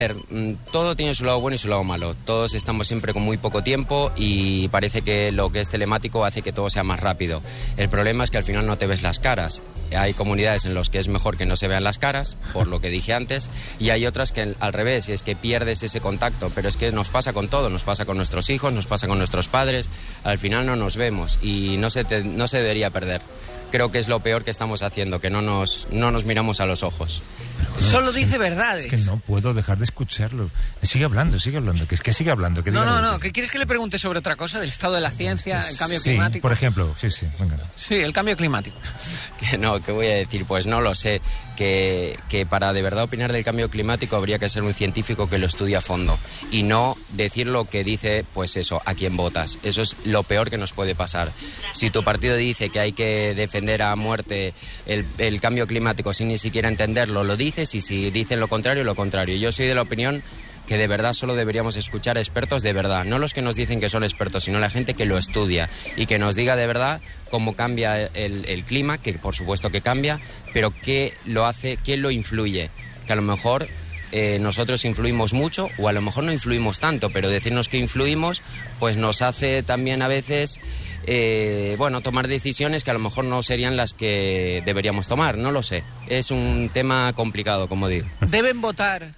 Todo tiene su lado bueno y su lado malo. Todos estamos siempre con muy poco tiempo y parece que lo que es telemático hace que todo sea más rápido. El problema es que al final no te ves las caras. Hay comunidades en las que es mejor que no se vean las caras, por lo que dije antes, y hay otras que al revés, y es que pierdes ese contacto. Pero es que nos pasa con todo, nos pasa con nuestros hijos, nos pasa con nuestros padres. Al final no nos vemos y no se debería perder. Creo que es lo peor que estamos haciendo, que no nos miramos a los ojos. Solo dice verdades. Es que no puedo dejar de escucharlo. Sigue hablando, que es que sigue hablando. Que no, ¿qué quieres que le pregunte sobre otra cosa? ¿Del estado de la ciencia, el cambio climático? Por ejemplo, sí, venga. Sí, el cambio climático. ¿Qué voy a decir? Pues no lo sé. Que para de verdad opinar del cambio climático habría que ser un científico que lo estudie a fondo y no decir lo que dice, pues eso, a quién votas. Eso es lo peor que nos puede pasar. Si tu partido dice que hay que defender a muerte el cambio climático sin ni siquiera entenderlo, lo dices, y si dicen lo contrario, lo contrario. Yo soy de la opinión que de verdad solo deberíamos escuchar a expertos de verdad, no los que nos dicen que son expertos, sino la gente que lo estudia y que nos diga de verdad cómo cambia el clima, que por supuesto que cambia, pero qué lo hace, quién lo influye, que a lo mejor nosotros influimos mucho o a lo mejor no influimos tanto, pero decirnos que influimos pues nos hace también a veces tomar decisiones que a lo mejor no serían las que deberíamos tomar, no lo sé. Es un tema complicado, como digo. ¿Deben votar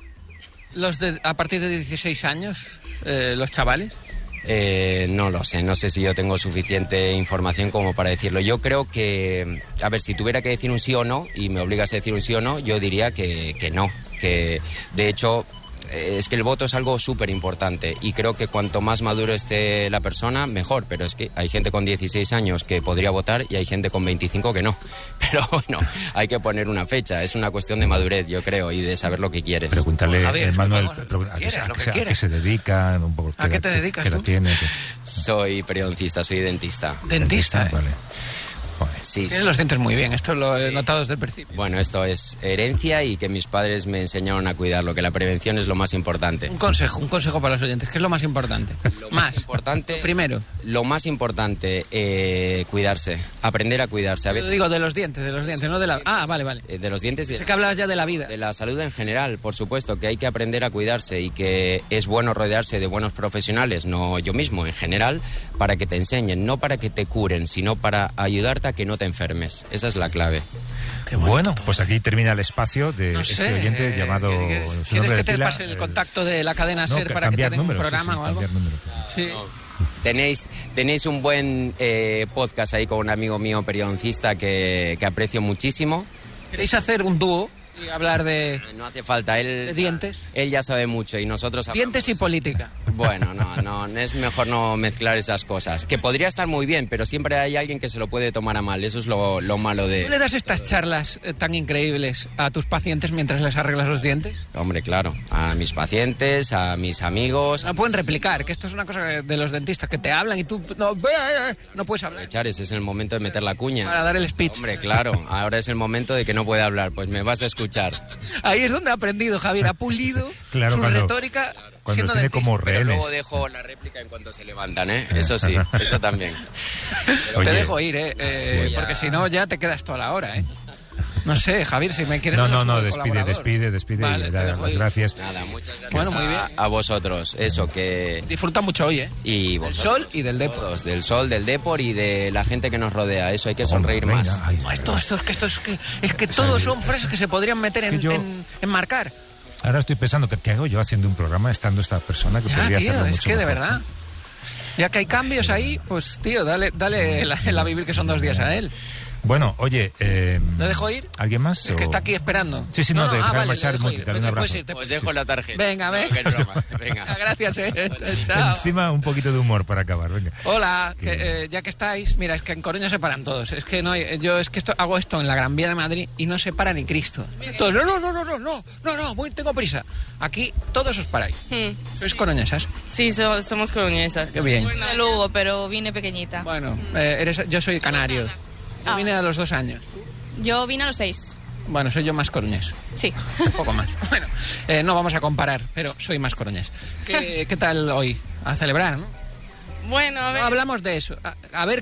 a partir de 16 años los chavales? No lo sé, no sé si yo tengo suficiente información como para decirlo. Yo creo que, a ver, si tuviera que decir un sí o no, y me obligas a decir un sí o no, yo diría que no, que de hecho es que el voto es algo súper importante y creo que cuanto más maduro esté la persona, mejor, pero es que hay gente con 16 años que podría votar y hay gente con 25 que no. Pero bueno, hay que poner una fecha, es una cuestión de madurez, yo creo, y de saber lo que quieres. Pregúntale, Javier, Manuel, ¿a qué se dedica? Un poco, ¿A qué te dedicas tú? Soy periodoncista, soy dentista. ¿Dentista? Vale. Sí, Tienes los dientes muy bien, esto lo he notado desde el principio. Bueno, esto es herencia y que mis padres me enseñaron a cuidarlo, que la prevención es lo más importante. Un consejo para los oyentes, ¿qué es lo más importante? Lo más importante. Primero. Lo más importante, cuidarse, aprender a cuidarse. A veces, digo de los dientes, no de la... Ah, vale. De los dientes. Sé que hablabas ya de la vida. De la salud en general, por supuesto, que hay que aprender a cuidarse y que es bueno rodearse de buenos profesionales, no yo mismo, en general, para que te enseñen, no para que te curen, sino para ayudarte a que no te enfermes. Esa es la clave. Bueno, pues aquí termina el espacio de este oyente llamado... ¿Quieres que te pase el contacto de la cadena SER para que te den un programa o algo? Sí. Tenéis un buen podcast ahí con un amigo mío periodoncista que aprecio muchísimo. ¿Queréis hacer un dúo y hablar de... No hace falta, de dientes? Él ya sabe mucho y nosotros... Dientes y política. Bueno, no, es mejor no mezclar esas cosas. Que podría estar muy bien, pero siempre hay alguien que se lo puede tomar a mal. Eso es lo malo de... ¿Tú le das estas charlas tan increíbles a tus pacientes mientras les arreglas los dientes? Hombre, claro. A mis pacientes, a mis amigos... No pueden replicar, que esto es una cosa de los dentistas, que te hablan y tú no puedes hablar. Ese es el momento de meter la cuña. Para dar el speech. Hombre, claro. Ahora es el momento de que no puede hablar. Pues me vas a escuchar. Ahí es donde ha aprendido, Javier. Ha pulido su retórica... Cuando tiene como rehenes. Pero luego dejo la réplica en cuanto se levantan, ¿eh? Eso sí, eso también. Te dejo ir, porque si no ya te quedas toda la hora, ¿eh? No sé, Javier, si me quieres... No, despide vale, y da las gracias. Nada, muchas gracias. Bueno, muy bien. A vosotros, eso que... Disfruta mucho hoy, ¿eh? Y del sol y del depor. Todos, del sol, del depor y de la gente que nos rodea. Eso hay que sonreír más. Es que todos son frases que se podrían meter en marcar. Ahora estoy pensando, ¿qué hago yo haciendo un programa estando esta persona que podría hacerlo mucho es que mejor? De verdad, ya que hay cambios ahí, pues tío, dale la vivir que son 2 días a él. Bueno, oye... ¿Le dejo ir? ¿Alguien más? Es que está aquí esperando. Sí, te dejaré marchar, te doy un abrazo. Os dejo la tarjeta. Venga. Venga. Gracias, chao. Encima un poquito de humor para acabar, venga. Hola, ya que estáis, mira, es que en Coruña se paran todos. Es que no, hago esto en la Gran Vía de Madrid y no se para ni Cristo. Todos, no, tengo prisa. Aquí todos os paráis. ¿Sois coruñesas? Sí, somos coruñesas. Qué bien. De Lugo, pero vine pequeñita. Bueno, yo soy canario. Yo vine a los 2 años. Yo vine a los 6. Bueno, soy yo más coruñés. Sí. Un poco más. Bueno, no vamos a comparar, pero soy más coruñés. ¿Qué tal hoy? A celebrar, ¿no? Bueno, a ver... No hablamos de eso. A ver qué.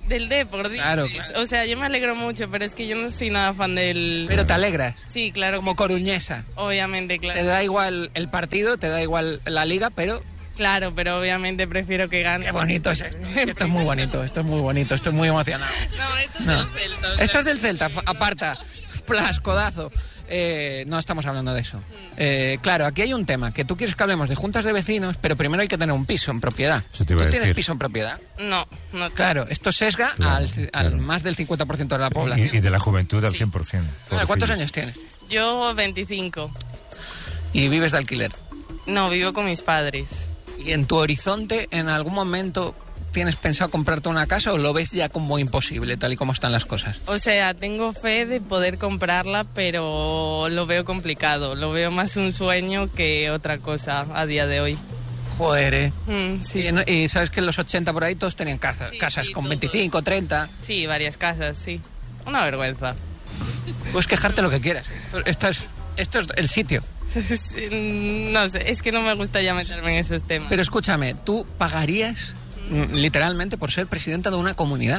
Del Depor, dices. Claro, claro. O sea, yo me alegro mucho, pero es que yo no soy nada fan del... Pero te alegras, Sí, claro. como que coruñesa. sí. Obviamente, Te claro. da igual el partido, te da igual la liga, pero... Claro, pero obviamente prefiero que gane. Qué bonito es esto. Esto es muy bonito, esto es muy bonito, estoy muy emocionado. No, esto es No. del Celta. o sea, Esto es del Celta, aparta, plas, codazo. No estamos hablando de eso. Claro, aquí hay un tema, que tú quieres que hablemos de juntas de vecinos, pero primero hay que tener un piso en propiedad. Eso te ¿Tú iba a tienes decir. piso en propiedad? No, no. Claro, esto sesga Claro, al claro. más del 50% de la población. Y de la juventud al 100%. ¿Cuántos pobrecillos. años tienes? Yo 25. Y vives de alquiler. No, vivo con mis padres. ¿Y en tu horizonte, en algún momento, tienes pensado comprarte una casa o lo ves ya como imposible, tal y como están las cosas? O sea, tengo fe de poder comprarla, pero lo veo complicado. Lo veo más un sueño que otra cosa a día de hoy. Joder, Sí. Y sabes que en los 80 por ahí todos tenían casas, Sí, casas sí, con todos. 25, 30. Sí, varias casas, sí. Una vergüenza. Puedes quejarte lo que quieras. Esto es el sitio. Sí, no sé, es que no me gusta ya meterme en esos temas. Pero escúchame, ¿tú pagarías literalmente por ser presidenta de una comunidad?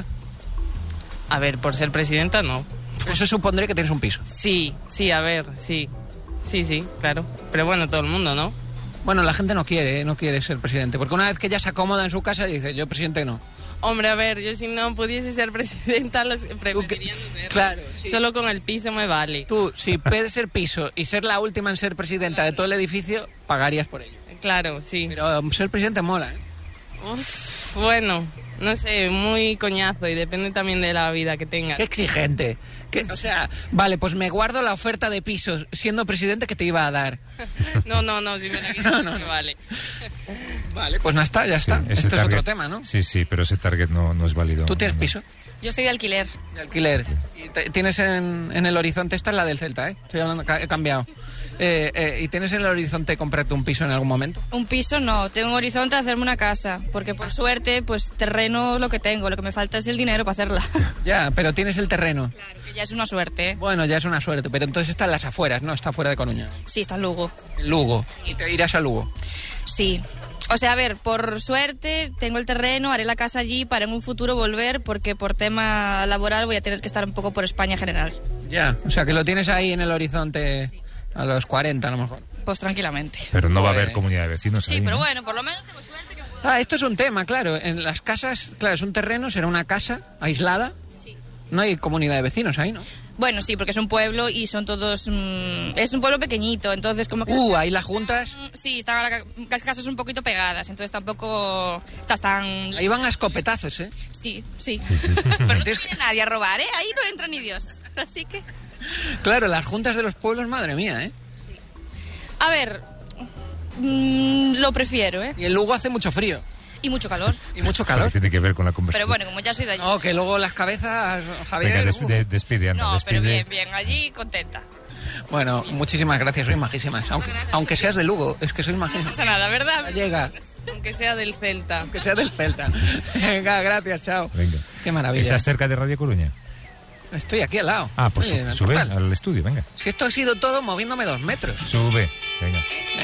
A ver, por ser presidenta, no. Eso supondría que tienes un piso. Sí, a ver, sí. Sí, claro. Pero bueno, todo el mundo, ¿no? Bueno, la gente no quiere ser presidente, porque una vez que ya se acomoda en su casa dice, yo presidente no. Hombre, a ver, yo si no pudiese ser presidenta, preferiría no serlo. Claro, sí. Solo con el piso me vale. Tú, si puedes ser piso y ser la última en ser presidenta de todo el edificio, pagarías por ello. Claro, sí. Pero ser presidente mola, ¿eh? Uf, bueno, no sé, muy coñazo y depende también de la vida que tengas. Qué exigente. O sea, vale, pues me guardo la oferta de pisos siendo presidente que te iba a dar. No, si me la quitas no me vale. Vale, pues no está, ya está. Sí, ese Esto es otro target- tema, ¿no? Sí, pero ese target no es válido. ¿Tú tienes No. piso Yo soy de alquiler. de alquiler? Y tienes en el horizonte, esta es la del Celta, ¿eh? Estoy hablando, he cambiado. ¿Y tienes en el horizonte comprarte un piso en algún momento? Un piso no, tengo un horizonte de hacerme una casa, porque por suerte, pues terreno lo que tengo, lo que me falta es el dinero para hacerla. Ya, pero tienes el terreno. Claro, que ya es una suerte, ¿eh? Bueno, ya es una suerte, pero entonces está en las afueras, ¿no? Está fuera de Coruña. Sí, está en Lugo. En Lugo. Y te irás a Lugo. Sí. O sea, a ver, por suerte tengo el terreno, haré la casa allí para en un futuro volver, porque por tema laboral voy a tener que estar un poco por España en general. Ya, o sea que lo tienes ahí en el horizonte a los 40 a lo mejor. Pues tranquilamente. Pero no va a Joder. haber comunidad de vecinos Sí, ahí, pero ¿no? bueno, por lo menos tengo suerte que puedo... Ah, esto es un tema, claro. En las casas, claro, es un terreno, será una casa aislada. Sí. No hay comunidad de vecinos ahí, ¿no? Bueno, sí, porque es un pueblo y son todos... es un pueblo pequeñito, entonces como que... Ahí las juntas. Sí, están las casas un poquito pegadas, entonces tampoco estás tan... Ahí van a escopetazos, ¿eh? Sí. Pero no te Tienes viene nadie a robar, ¿eh? Ahí no entra ni Dios. Así que... Claro, las juntas de los pueblos, madre mía, ¿eh? A ver, lo prefiero, ¿eh? Y en Lugo hace mucho frío Y mucho calor. y mucho Claro, calor. tiene que ver con la Pero conversación. bueno, como ya soy de allí... No, que luego las cabezas, Javier. Venga, despide, anda, No, despide. pero bien, allí contenta. Bueno, muchísimas gracias, sois majísimas. Aunque seas de Lugo, es que sois No majísimas. pasa nada, ¿verdad? Gallega, Aunque sea del Celta. aunque sea del Celta. Venga, gracias, chao. Venga. Qué maravilla. ¿Estás cerca de Radio Coruña? Estoy aquí al lado. Ah, pues Estoy en el sube portal. al estudio, venga. Si esto ha sido todo moviéndome 2 metros. Sube, venga.